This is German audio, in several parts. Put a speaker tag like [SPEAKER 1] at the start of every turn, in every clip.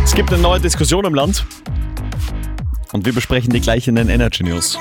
[SPEAKER 1] Es gibt eine neue Diskussion im Land und wir besprechen die gleich in den Energy News.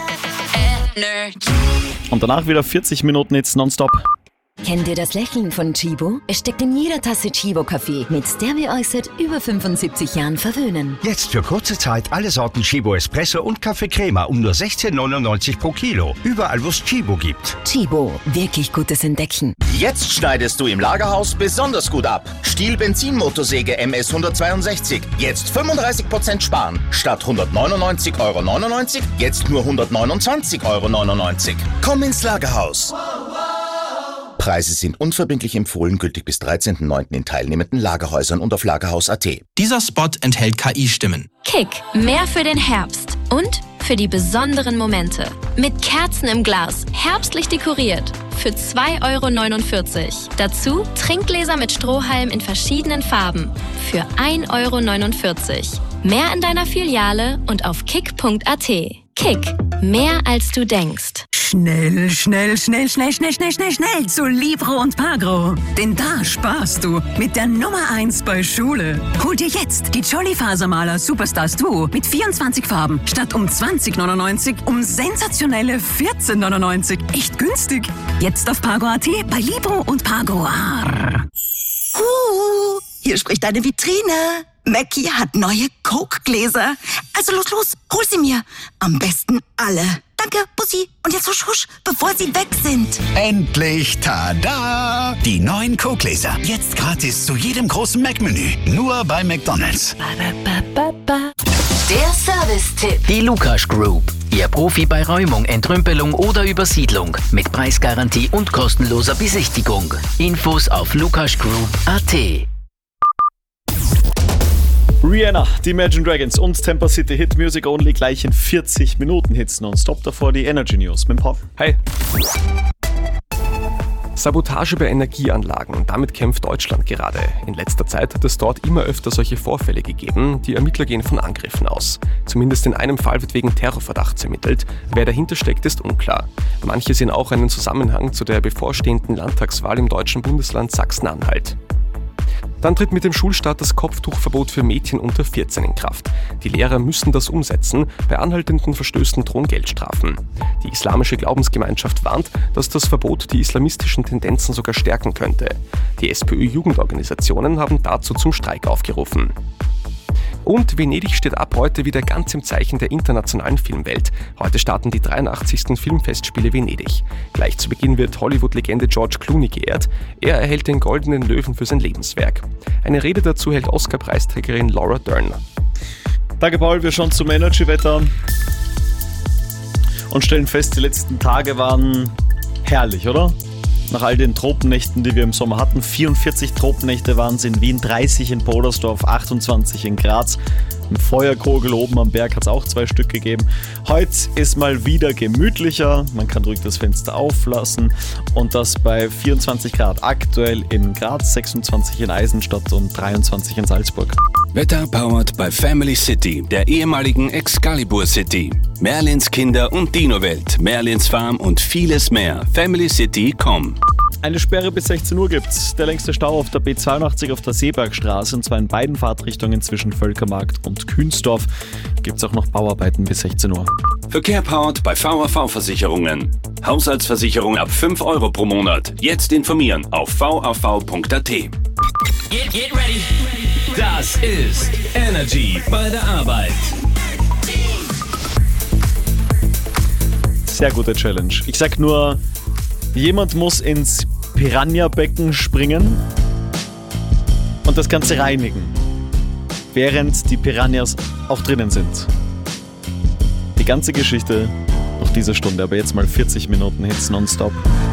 [SPEAKER 1] Und danach wieder 40 Minuten jetzt nonstop.
[SPEAKER 2] Kennt ihr das Lächeln von Chibo? Es steckt in jeder Tasse Chibo-Kaffee, mit der wir euch seit über 75 Jahren verwöhnen.
[SPEAKER 3] Jetzt für kurze Zeit alle Sorten Chibo Espresso und Kaffee Crema um nur 16,99 pro Kilo. Überall, wo es Chibo gibt.
[SPEAKER 2] Chibo, wirklich gutes Entdecken.
[SPEAKER 4] Jetzt schneidest du im Lagerhaus besonders gut ab. Stihl Benzinmotorsäge MS 162. Jetzt 35% sparen. Statt 199,99 €, jetzt nur 129,99 €. Komm ins Lagerhaus. Preise sind unverbindlich empfohlen, gültig bis 13.09. in teilnehmenden Lagerhäusern und auf Lagerhaus.at.
[SPEAKER 5] Dieser Spot enthält KI-Stimmen.
[SPEAKER 6] Kick, mehr für den Herbst und für die besonderen Momente. Mit Kerzen im Glas, herbstlich dekoriert. Für 2,49 €. Dazu Trinkgläser mit Strohhalm in verschiedenen Farben. Für 1,49 €. Mehr in deiner Filiale und auf kick.at. Kick, mehr als du denkst.
[SPEAKER 7] Schnell zu Libro und Pagro. Denn da sparst du mit der Nummer 1 bei Schule. Hol dir jetzt die Jolly Fasermaler Superstars Duo mit 24 Farben statt um 20,99 € um sensationelle 14,99 €. Echt günstig. Jetzt auf Pagro.at bei Libro und Pagro.
[SPEAKER 8] Hier spricht eine Vitrine. Mackie hat neue Coke-Gläser. Also los, hol sie mir. Am besten alle. Danke, Bussi. Und jetzt husch, bevor sie weg sind.
[SPEAKER 9] Endlich, tada! Die neuen Coke-Gläser. Jetzt gratis zu jedem großen Mac-Menü. Nur bei McDonald's.
[SPEAKER 2] Der Service-Tipp.
[SPEAKER 10] Die Lukas Group. Ihr Profi bei Räumung, Entrümpelung oder Übersiedlung. Mit Preisgarantie und kostenloser Besichtigung. Infos auf lukasgroup.at.
[SPEAKER 1] Rihanna, die Imagine Dragons und Temper City Hit Music Only gleich in 40 Minuten Hits nonstop. Davor die Energy News mit Paul.
[SPEAKER 11] Hi. Sabotage bei Energieanlagen, damit kämpft Deutschland gerade. In letzter Zeit hat es dort immer öfter solche Vorfälle gegeben. Die Ermittler gehen von Angriffen aus. Zumindest in einem Fall wird wegen Terrorverdachts ermittelt. Wer dahinter steckt, ist unklar. Manche sehen auch einen Zusammenhang zu der bevorstehenden Landtagswahl im deutschen Bundesland Sachsen-Anhalt. Dann tritt mit dem Schulstart das Kopftuchverbot für Mädchen unter 14 in Kraft. Die Lehrer müssen das umsetzen. Bei anhaltenden Verstößen drohen Geldstrafen. Die islamische Glaubensgemeinschaft warnt, dass das Verbot die islamistischen Tendenzen sogar stärken könnte. Die SPÖ-Jugendorganisationen haben dazu zum Streik aufgerufen. Und Venedig steht ab heute wieder ganz im Zeichen der internationalen Filmwelt. Heute starten die 83. Filmfestspiele Venedig. Gleich zu Beginn wird Hollywood-Legende George Clooney geehrt. Er erhält den Goldenen Löwen für sein Lebenswerk. Eine Rede dazu hält Oscar-Preisträgerin Laura Dern.
[SPEAKER 1] Danke Paul, wir schauen zum Energy-Wetter und stellen fest, die letzten Tage waren herrlich, oder? Nach all den Tropennächten, die wir im Sommer hatten. 44 Tropennächte waren es in Wien, 30 in Podersdorf, 28 in Graz. Ein Feuerkogel oben am Berg hat es auch 2 Stück gegeben. Heute ist mal wieder gemütlicher. Man kann ruhig das Fenster auflassen. Und das bei 24 Grad aktuell in Graz, 26 in Eisenstadt und 23 in Salzburg.
[SPEAKER 12] Wetter powered by Family City, der ehemaligen Excalibur City. Merlins Kinder- und Dino-Welt, Merlins Farm und vieles mehr. FamilyCity.com.
[SPEAKER 1] Eine Sperre bis 16 Uhr gibt's. Der längste Stau auf der B82 auf der Seebergstraße, und zwar in beiden Fahrtrichtungen zwischen Völkermarkt und Künsdorf. Gibt's auch noch Bauarbeiten bis 16 Uhr.
[SPEAKER 12] Verkehr powered by VAV-Versicherungen. Haushaltsversicherung ab 5 € pro Monat. Jetzt informieren auf vav.at.
[SPEAKER 13] Get ready. Das ist Energy bei der Arbeit.
[SPEAKER 1] Sehr gute Challenge. Ich sag nur, jemand muss ins Piranha-Becken springen und das Ganze reinigen, während die Piranhas auch drinnen sind. Die ganze Geschichte noch diese Stunde, aber jetzt mal 40 Minuten Hits nonstop.